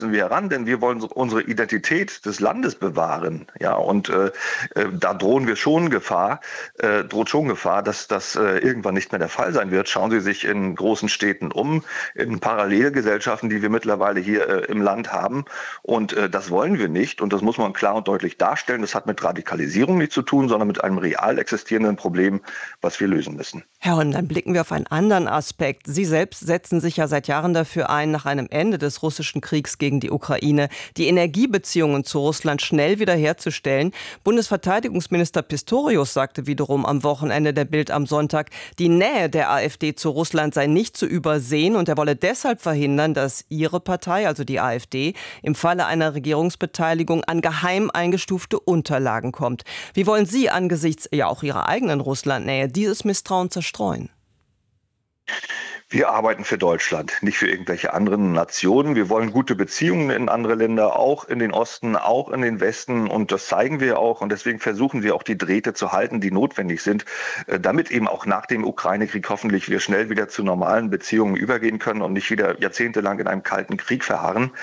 wir heran, denn wir wollen unsere Identität des Landes bewahren. Ja, und da droht schon Gefahr, dass das irgendwann nicht mehr der Fall sein wird. Schauen Sie sich in großen Städten um, in Parallelgesellschaften, die wir mittlerweile hier im Land haben. Und das wollen wir nicht. Und das muss man klar und deutlich darstellen. Das hat mit Radikalisierung nichts zu tun, sondern mit einem real existierenden Problem, was wir lösen müssen. Herr Holm, dann blicken wir auf einen anderen Aspekt. Sie selbst setzen sich ja seit Jahren dafür ein, nach einem Ende des russischen Kriegs gegen die Ukraine die Energiebeziehungen zu Russland schnell wiederherzustellen. Bundesverteidigungsminister Pistorius sagte wiederum am Wochenende der Bild am Sonntag, die Nähe der AfD zu Russland sei nicht zu übersehen und er wolle deshalb verhindern, dass ihre Partei, also die AfD, im Falle einer Regierungsbeteiligung an geheim eingestufte Unterlagen kommt. Wie wollen Sie angesichts ja auch Ihrer eigenen Russlandnähe dieses Misstrauen zerstreuen? Wir arbeiten für Deutschland, nicht für irgendwelche anderen Nationen. Wir wollen gute Beziehungen in andere Länder, auch in den Osten, auch in den Westen. Und das zeigen wir auch. Und deswegen versuchen wir auch die Drähte zu halten, die notwendig sind, damit eben auch nach dem Ukraine-Krieg hoffentlich wir schnell wieder zu normalen Beziehungen übergehen können und nicht wieder jahrzehntelang in einem kalten Krieg verharren.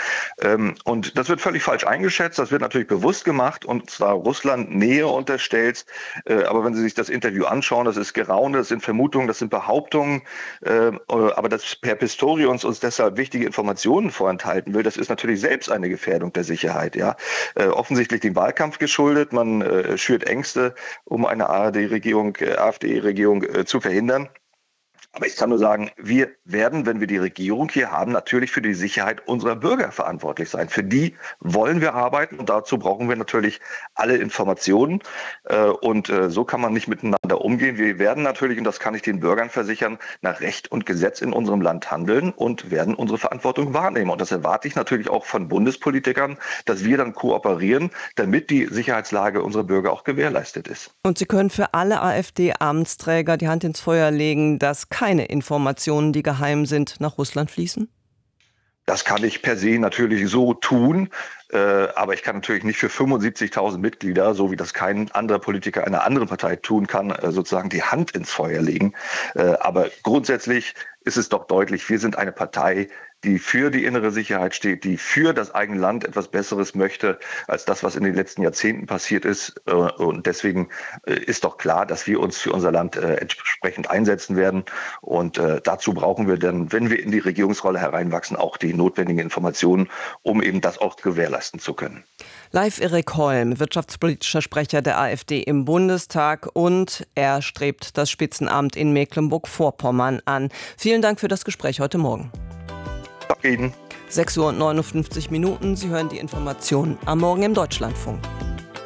Und das wird völlig falsch eingeschätzt. Das wird natürlich bewusst gemacht und zwar Russland Nähe unterstellt. Aber wenn Sie sich das Interview anschauen, das ist Geraune, das sind Vermutungen, das sind Behauptungen. Aber dass Herr Pistorius uns deshalb wichtige Informationen vorenthalten will, das ist natürlich selbst eine Gefährdung der Sicherheit. Ja, offensichtlich dem Wahlkampf geschuldet. Man schürt Ängste, um eine AfD-Regierung zu verhindern. Aber ich kann nur sagen, wir werden, wenn wir die Regierung hier haben, natürlich für die Sicherheit unserer Bürger verantwortlich sein. Für die wollen wir arbeiten und dazu brauchen wir natürlich alle Informationen. Und so kann man nicht miteinander umgehen. Wir werden natürlich, und das kann ich den Bürgern versichern, nach Recht und Gesetz in unserem Land handeln und werden unsere Verantwortung wahrnehmen. Und das erwarte ich natürlich auch von Bundespolitikern, dass wir dann kooperieren, damit die Sicherheitslage unserer Bürger auch gewährleistet ist. Und Sie können für alle AfD-Amtsträger die Hand ins Feuer legen, dass keine Informationen, die geheim sind, nach Russland fließen? Das kann ich per se natürlich so tun, aber ich kann natürlich nicht für 75.000 Mitglieder, so wie das kein anderer Politiker einer anderen Partei tun kann, sozusagen die Hand ins Feuer legen. Aber grundsätzlich ist es doch deutlich, wir sind eine Partei, die für die innere Sicherheit steht, die für das eigene Land etwas Besseres möchte, als das, was in den letzten Jahrzehnten passiert ist. Und deswegen ist doch klar, dass wir uns für unser Land entsprechend einsetzen werden. Und dazu brauchen wir dann, wenn wir in die Regierungsrolle hereinwachsen, auch die notwendigen Informationen, um eben das auch gewährleisten zu können. Live Erik Holm, wirtschaftspolitischer Sprecher der AfD im Bundestag, und er strebt das Spitzenamt in Mecklenburg-Vorpommern an. Vielen Dank für das Gespräch heute Morgen. 6:59 Uhr. Sie hören die Informationen am Morgen im Deutschlandfunk.